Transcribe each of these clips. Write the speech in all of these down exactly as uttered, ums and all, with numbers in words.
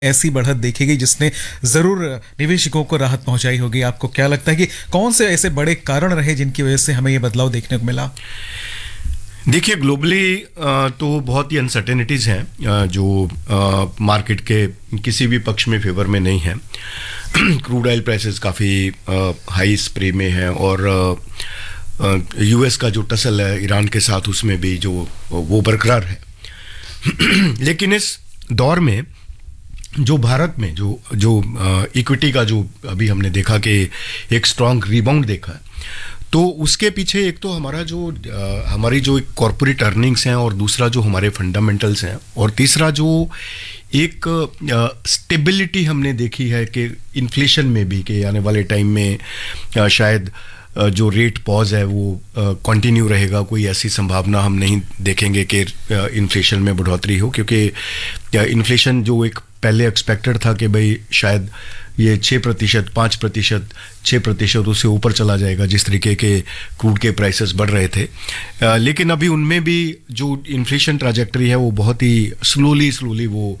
ऐसी बढ़त देखी गई जिसने ज़रूर निवेशकों को राहत पहुंचाई होगी। आपको क्या लगता है कि कौन से ऐसे बड़े कारण रहे जिनकी वजह से हमें ये बदलाव देखने को मिला? देखिए, ग्लोबली तो बहुत ही अनसर्टेनिटीज़ हैं जो मार्केट के किसी भी पक्ष में फेवर में नहीं है। क्रूड ऑयल प्राइसेस काफ़ी हाई स्प्रे में है और यूएस का जो टसल है ईरान के साथ, उसमें भी जो वो बरकरार है। लेकिन इस दौर में जो भारत में जो जो इक्विटी का जो अभी हमने देखा कि एक स्ट्रॉन्ग रिबाउंड देखा, तो उसके पीछे एक तो हमारा जो आ, हमारी जो एक कॉरपोरेट अर्निंग्स हैं, और दूसरा जो हमारे फंडामेंटल्स हैं, और तीसरा जो एक स्टेबिलिटी हमने देखी है कि इन्फ्लेशन में भी, कि आने वाले टाइम में आ, शायद आ, जो रेट पॉज है वो कंटिन्यू रहेगा। कोई ऐसी संभावना हम नहीं देखेंगे कि इन्फ्लेशन में बढ़ोतरी हो, क्योंकि इन्फ्लेशन जो एक पहले एक्सपेक्टेड था कि भाई शायद ये छः प्रतिशत पाँच प्रतिशत छः प्रतिशत उससे ऊपर चला जाएगा, जिस तरीके के क्रूड के प्राइसेस बढ़ रहे थे। आ, लेकिन अभी उनमें भी जो इन्फ्लेशन ट्रैजेक्टरी है वो बहुत ही स्लोली स्लोली वो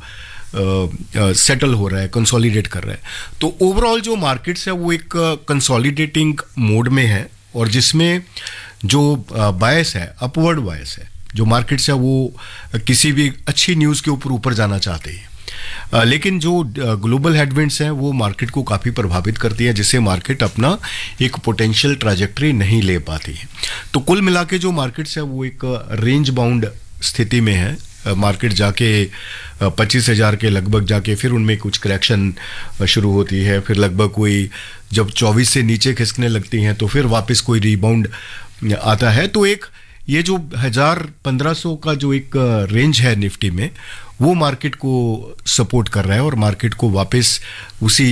सेटल हो रहा है, कंसोलिडेट कर रहा है। तो ओवरऑल जो मार्केट्स है वो एक कंसोलिडेटिंग मोड में है, और जिसमें जो बायस है, अपवर्ड बायस है, जो मार्केट्स है वो किसी भी अच्छी न्यूज़ के ऊपर ऊपर जाना चाहते हैं। Uh, लेकिन जो ग्लोबल हेडविंड्स हैं वो मार्केट को काफ़ी प्रभावित करती है, जिससे मार्केट अपना एक पोटेंशियल ट्रैजेक्टरी नहीं ले पाती है। तो कुल मिला के जो मार्केट्स है वो एक रेंज बाउंड स्थिति में है। uh, मार्केट जाके पच्चीस हज़ार के लगभग जाके फिर उनमें कुछ करेक्शन शुरू होती है, फिर लगभग कोई जब चौबीस से नीचे खिसकने लगती हैं तो फिर वापस कोई रिबाउंड आता है। तो एक ये जो हज़ार पंद्रह सौ का जो एक रेंज है निफ्टी में, वो मार्केट को सपोर्ट कर रहा है और मार्केट को वापस उसी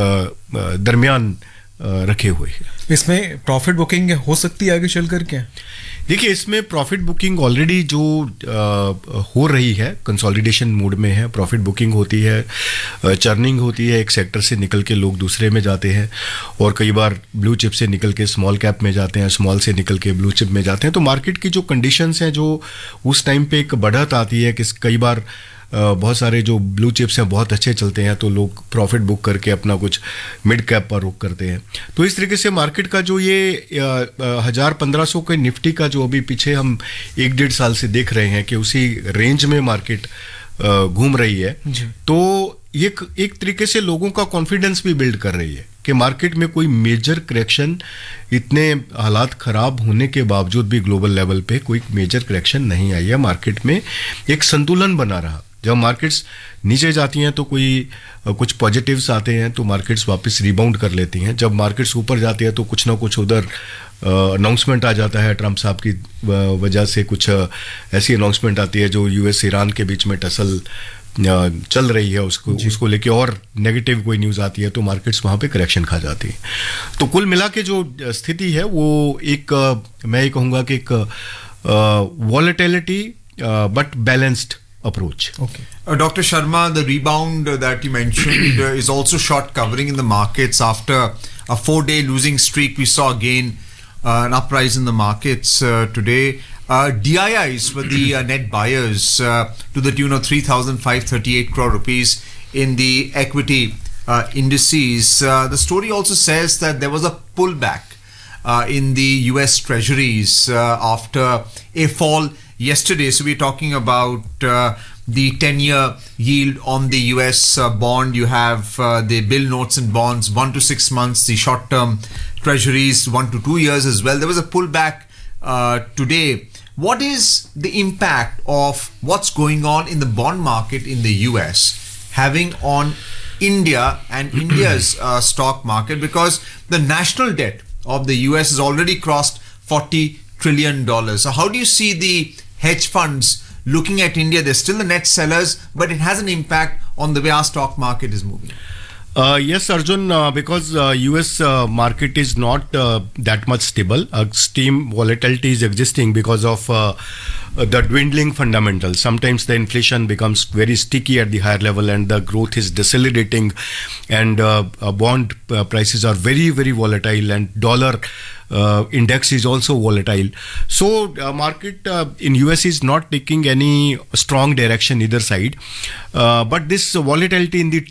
दरमियान रखे हुए है। इसमें प्रॉफिट बुकिंग हो सकती है आगे चल कर क्या? देखिए, इसमें प्रॉफिट बुकिंग ऑलरेडी जो आ, हो रही है, कंसोलिडेशन मोड में है। प्रॉफिट बुकिंग होती है, चर्निंग होती है, एक सेक्टर से निकल के लोग दूसरे में जाते हैं, और कई बार ब्लू चिप से निकल के स्मॉल कैप में जाते हैं, स्मॉल से निकल के ब्लू चिप में जाते हैं। तो मार्केट की जो कंडीशंस हैं, जो उस टाइम पे एक बढ़त आती है कि कई बार बहुत सारे जो ब्लू चिप्स हैं बहुत अच्छे चलते हैं, तो लोग प्रॉफिट बुक करके अपना कुछ मिड कैप पर रुक करते हैं। तो इस तरीके से मार्केट का जो ये हज़ार पंद्रह सौ के निफ्टी का जो अभी पीछे हम एक डेढ़ साल से देख रहे हैं कि उसी रेंज में मार्केट घूम रही है, तो ये एक तरीके से लोगों का कॉन्फिडेंस भी बिल्ड कर रही है कि मार्केट में कोई मेजर करेक्शन, इतने हालात ख़राब होने के बावजूद भी ग्लोबल लेवल पे कोई मेजर करेक्शन नहीं आई है। मार्केट में एक संतुलन बना रहा। जब मार्केट्स नीचे जाती हैं तो कोई कुछ पॉजिटिव्स आते हैं तो मार्केट्स वापस रिबाउंड कर लेती हैं। जब मार्केट्स ऊपर जाती है तो कुछ ना कुछ उधर अनाउंसमेंट आ जाता है, ट्रंप साहब की वजह से कुछ ऐसी अनाउंसमेंट आती है जो यूएस ईरान के बीच में टसल चल रही है, उसको उसको लेके और नेगेटिव कोई न्यूज़ आती है तो मार्केट्स वहाँ पे करेक्शन खा जाती है। तो कुल मिला के जो स्थिति है वो एक, मैं ये कहूँगा कि एक volatility but balanced approach. Okay. Uh, Doctor Sharma, the rebound uh, that you mentioned uh, is also short covering in the markets after a four-day losing streak. We saw again uh, an uprise in the markets uh, today. Uh, D I Is were the uh, net buyers uh, to the tune of three thousand five hundred thirty-eight crore rupees in the equity uh, indices. Uh, the story also says that there was a pullback uh, in the U S Treasuries uh, after a fall yesterday. So we're talking about uh, the ten-year yield on the U S uh, bond. You have uh, the bill notes and bonds, one to six months, the short-term treasuries, one to two years as well. There was a pullback uh, today. What is the impact of what's going on in the bond market in the U S having on India and India's uh, stock market? Because the national debt of the U S has already crossed forty trillion dollars. So how do you see the hedge funds looking at India? They're still the net sellers, but it has an impact on the way our stock market is moving. Uh, yes, Arjun, uh, because uh, U S uh, market is not uh, that much stable. Extreme volatility is existing because of uh, the dwindling fundamentals. Sometimes the inflation becomes very sticky at the higher level and the growth is decelerating, and uh, uh, bond uh, prices are very, very volatile, and dollar uh, index is also volatile. So uh, market uh, in U S is not taking any strong direction either side. Uh, but this volatility in the